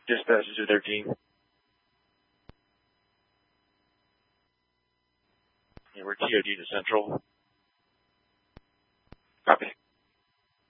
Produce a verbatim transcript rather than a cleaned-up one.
Dispatch to thirteen. Yeah, we're T O D to Central.